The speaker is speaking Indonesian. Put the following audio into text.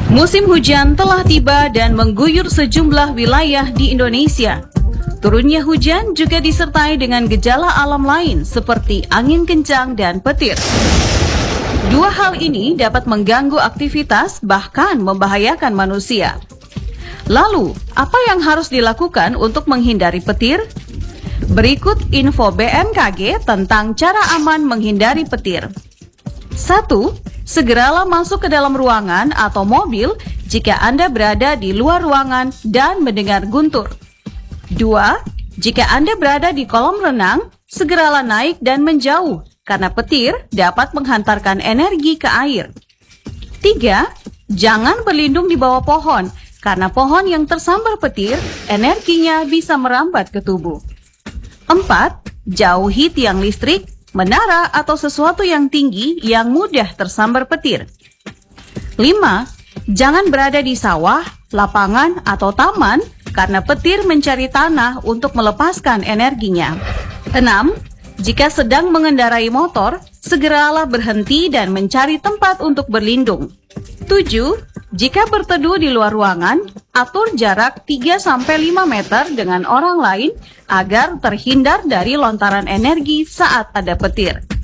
Musim hujan telah tiba dan mengguyur sejumlah wilayah di Indonesia. Turunnya hujan juga disertai dengan gejala alam lain seperti angin kencang dan petir. Dua hal ini dapat mengganggu aktivitas bahkan membahayakan manusia. Lalu, apa yang harus dilakukan untuk menghindari petir? Berikut info BMKG tentang cara aman menghindari petir. 1. Segeralah masuk ke dalam ruangan atau mobil jika Anda berada di luar ruangan dan mendengar guntur. 2. Jika Anda berada di kolam renang, segeralah naik dan menjauh karena petir dapat menghantarkan energi ke air. 3. Jangan berlindung di bawah pohon karena pohon yang tersambar petir, energinya bisa merambat ke tubuh. 4. Jauhi tiang listrik, menara atau sesuatu yang tinggi yang mudah tersambar petir. 5. Jangan berada di sawah, lapangan, atau taman karena petir mencari tanah untuk melepaskan energinya. 6. Jika sedang mengendarai motor, segeralah berhenti dan mencari tempat untuk berlindung. 7. Jika berteduh di luar ruangan, atur jarak 3-5 meter dengan orang lain agar terhindar dari lontaran energi saat ada petir.